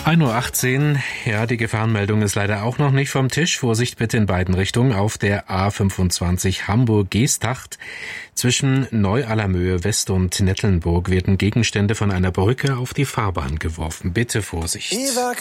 1:18 Uhr. Ja, die Gefahrenmeldung ist leider auch noch nicht vom Tisch. Vorsicht bitte in beiden Richtungen. Auf der A25 Hamburg-Geesthacht zwischen Neu-Allermöhe West und Nettelnburg werden Gegenstände von einer Brücke auf die Fahrbahn geworfen. Bitte Vorsicht.